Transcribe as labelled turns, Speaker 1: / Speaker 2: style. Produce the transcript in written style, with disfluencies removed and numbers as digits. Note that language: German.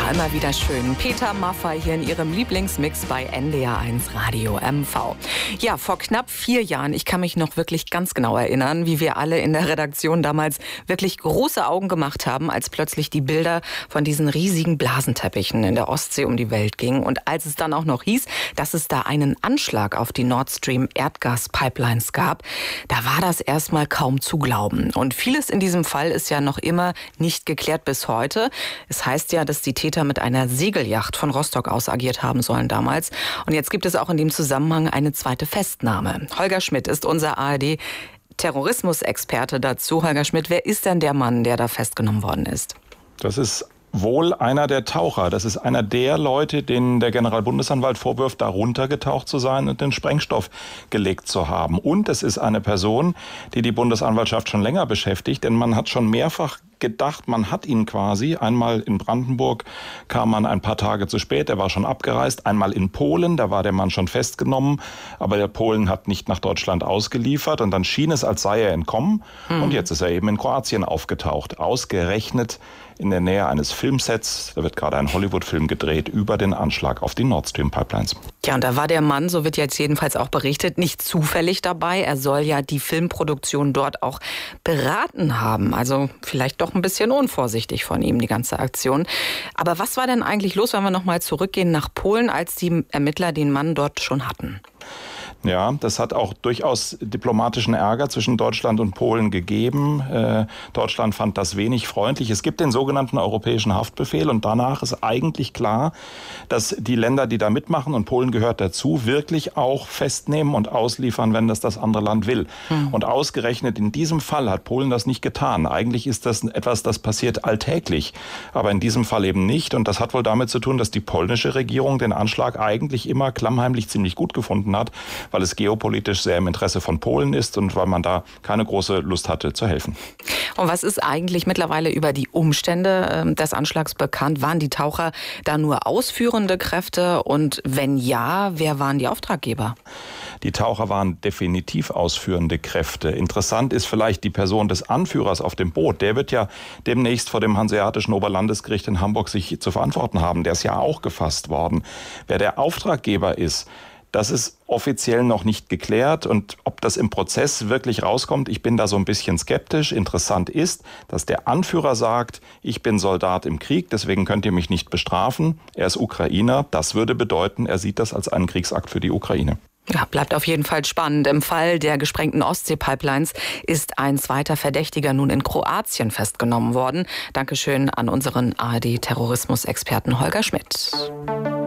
Speaker 1: Ja, immer wieder schön. Peter Maffay hier in ihrem Lieblingsmix bei NDR1 Radio MV. Ja, vor knapp 4 Jahren, ich kann mich noch wirklich ganz genau erinnern, wie wir alle in der Redaktion damals wirklich große Augen gemacht haben, als plötzlich die Bilder von diesen riesigen Blasenteppichen in der Ostsee um die Welt gingen. Und als es dann auch noch hieß, dass es da einen Anschlag auf die Nord Stream Erdgaspipelines gab, da war das erstmal kaum zu glauben. Und vieles in diesem Fall ist ja noch immer nicht geklärt bis heute. Es heißt ja, dass die Täter mit einer Segelyacht von Rostock aus agiert haben sollen damals. Und jetzt gibt es auch in dem Zusammenhang eine zweite Festnahme. Holger Schmidt ist unser ARD-Terrorismusexperte dazu. Holger Schmidt, wer ist denn der Mann, der da festgenommen worden ist?
Speaker 2: Das ist wohl einer der Taucher. Das ist einer der Leute, denen der Generalbundesanwalt vorwirft, da runtergetaucht zu sein und den Sprengstoff gelegt zu haben. Und es ist eine Person, die die Bundesanwaltschaft schon länger beschäftigt, denn man hat schon mehrfach gedacht, man hat ihn quasi. Einmal in Brandenburg kam man ein paar Tage zu spät, er war schon abgereist. Einmal in Polen, da war der Mann schon festgenommen, aber der Polen hat nicht nach Deutschland ausgeliefert und dann schien es, als sei er entkommen. Und jetzt ist er eben in Kroatien aufgetaucht, ausgerechnet in der Nähe eines Filmsets. Da wird gerade ein Hollywood-Film gedreht über den Anschlag auf die Nord Stream Pipelines.
Speaker 1: Ja, und da war der Mann, so wird jetzt jedenfalls auch berichtet, nicht zufällig dabei. Er soll ja die Filmproduktion dort auch beraten haben. Also vielleicht doch ein bisschen unvorsichtig von ihm, die ganze Aktion. Aber was war denn eigentlich los, wenn wir nochmal zurückgehen nach Polen, als die Ermittler den Mann dort schon hatten?
Speaker 2: Ja, das hat auch durchaus diplomatischen Ärger zwischen Deutschland und Polen gegeben. Deutschland fand das wenig freundlich. Es gibt den sogenannten europäischen Haftbefehl und danach ist eigentlich klar, dass die Länder, die da mitmachen, und Polen gehört dazu, wirklich auch festnehmen und ausliefern, wenn das andere Land will. Und ausgerechnet in diesem Fall hat Polen das nicht getan. Eigentlich ist das etwas, das passiert alltäglich, aber in diesem Fall eben nicht. Und das hat wohl damit zu tun, dass die polnische Regierung den Anschlag eigentlich immer klammheimlich ziemlich gut gefunden hat, weil es geopolitisch sehr im Interesse von Polen ist und weil man da keine große Lust hatte zu helfen.
Speaker 1: Und was ist eigentlich mittlerweile über die Umstände des Anschlags bekannt? Waren die Taucher da nur ausführende Kräfte? Und wenn ja, wer waren die Auftraggeber?
Speaker 2: Die Taucher waren definitiv ausführende Kräfte. Interessant ist vielleicht die Person des Anführers auf dem Boot. Der wird ja demnächst vor dem Hanseatischen Oberlandesgericht in Hamburg sich zu verantworten haben. Der ist ja auch gefasst worden. Wer der Auftraggeber ist, das ist offiziell noch nicht geklärt und ob das im Prozess wirklich rauskommt, ich bin da so ein bisschen skeptisch. Interessant ist, dass der Anführer sagt, ich bin Soldat im Krieg, deswegen könnt ihr mich nicht bestrafen. Er ist Ukrainer. Das würde bedeuten, er sieht das als einen Kriegsakt für die Ukraine.
Speaker 1: Ja, bleibt auf jeden Fall spannend. Im Fall der gesprengten Ostsee-Pipelines ist ein zweiter Verdächtiger nun in Kroatien festgenommen worden. Dankeschön an unseren ARD-Terrorismusexperten Holger Schmidt.